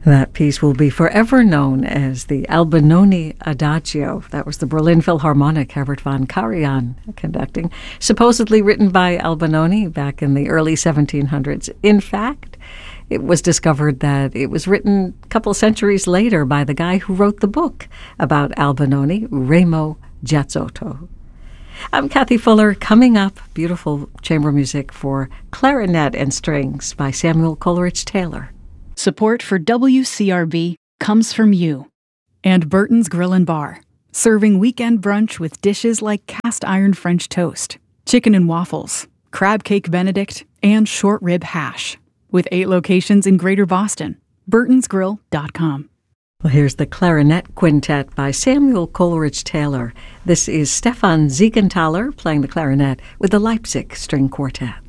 That piece will be forever known as the Albinoni Adagio. That was the Berlin Philharmonic, Herbert von Karajan conducting, supposedly written by Albinoni back in the early 1700s. In fact, it was discovered that it was written a couple centuries later by the guy who wrote the book about Albinoni, Remo Giazzotto. I'm Kathy Fuller. Coming up, beautiful chamber music for clarinet and strings by Samuel Coleridge Taylor. Support for WCRB comes from you and Burton's Grill and Bar, serving weekend brunch with dishes like cast iron French toast, chicken and waffles, crab cake Benedict, and short rib hash. With 8 locations in Greater Boston. burtonsgrill.com. Well, here's the Clarinet Quintet by Samuel Coleridge Taylor. This is Stefan Siegenthaler playing the clarinet with the Leipzig String Quartet.